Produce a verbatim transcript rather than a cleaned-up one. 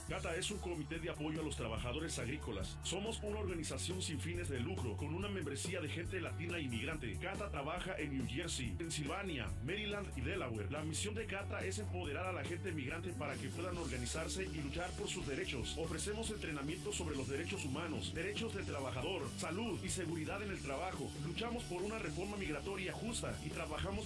CATA es un comité de apoyo a los trabajadores agrícolas. Somos una organización sin fines de lucro, con una membresía de gente latina inmigrante. CATA trabaja en New Jersey, Pensilvania, Maryland y Delaware. La misión de CATA es empoderar a la gente migrante para que puedan organizarse y luchar por sus derechos. Ofrecemos entrenamiento sobre los derechos humanos, derechos del trabajador, salud y seguridad en el trabajo. Luchamos por una reforma migratoria justa y trabajamos